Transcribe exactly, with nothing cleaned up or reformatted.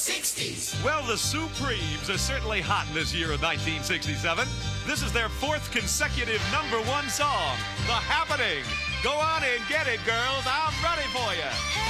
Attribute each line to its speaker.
Speaker 1: sixties.
Speaker 2: Well, the Supremes are certainly hot in this year of nineteen sixty-seven. This is their fourth consecutive number one song, The Happening. Go on and get it, girls. I'm ready for you.